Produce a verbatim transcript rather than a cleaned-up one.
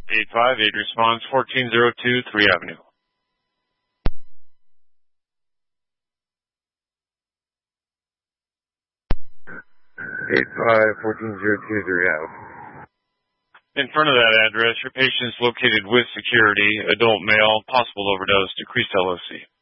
eight five eight response, fourteen oh two, three Avenue. eight five fourteen oh two, three Avenue. In front of that address, your patient is located with security, adult male, possible overdose, decreased L O C.